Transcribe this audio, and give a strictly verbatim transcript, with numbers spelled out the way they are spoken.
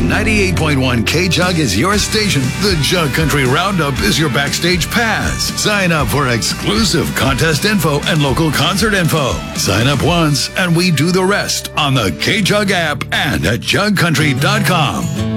ninety-eight point one K-Jug is your station. The Jug Country Roundup is your backstage pass. Sign up for exclusive contest info and local concert info. Sign up once and we do the rest on the K-Jug app and at jug country dot com.